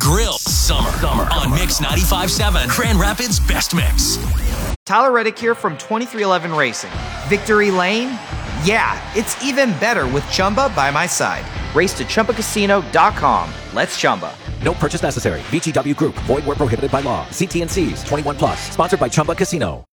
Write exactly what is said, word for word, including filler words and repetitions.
grill. Summer. Summer. On Mix ninety-five point seven. Grand Rapids Best Mix. Tyler Reddick here from twenty-three eleven Racing. Victory Lane? Yeah, it's even better with Chumba by my side. Race to Chumba Casino dot com. Let's Chumba. No purchase necessary. V G W Group. Void where prohibited by law. See T and C's. twenty-one plus. Sponsored by Chumba Casino.